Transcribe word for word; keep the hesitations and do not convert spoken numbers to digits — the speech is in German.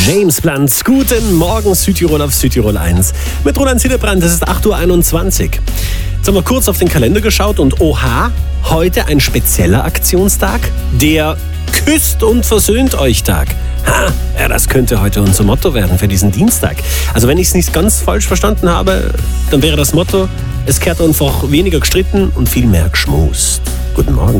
James Blunt. Guten Morgen Südtirol auf Südtirol eins. Mit Roland Hillebrand, es ist acht Uhr einundzwanzig. Jetzt haben wir kurz auf den Kalender geschaut und oha, heute ein spezieller Aktionstag. Der Küsst und versöhnt euch Tag. Ha, ja, das könnte heute unser Motto werden für diesen Dienstag. Also wenn ich es nicht ganz falsch verstanden habe, dann wäre das Motto, es kehrt einfach weniger gestritten und viel mehr geschmust. Guten Morgen.